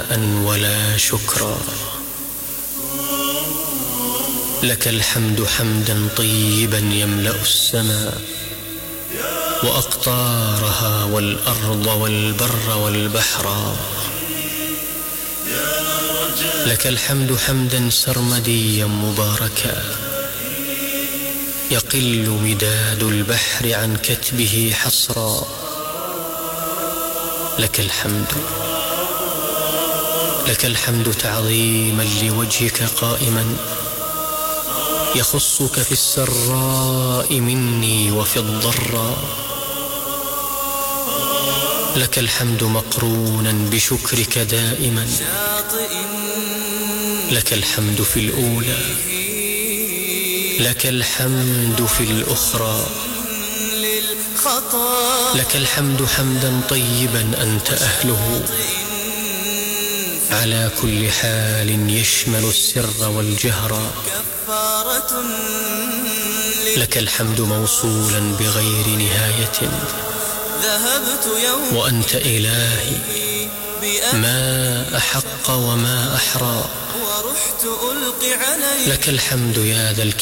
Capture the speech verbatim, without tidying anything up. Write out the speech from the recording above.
ثناء ولا شكرا. لك الحمد حمدا طيبا يملأ السماء وأقطارها والأرض والبر والبحر. لك الحمد حمدا سرمديا مباركا يقل مداد البحر عن كتبه حصرا. لك الحمد لك الحمد تعظيما لوجهك قائما يخصك في السراء مني وفي الضراء. لك الحمد مقرونا بشكرك دائما. لك الحمد في الأولى لك الحمد في الأخرى. لك الحمد حمدا طيبا أنت أهله على كل حال يشمل السر والجهر. لك الحمد موصولا بغير نهاية وأنت إلهي ما أحق وما أحرى. لك الحمد يا ذا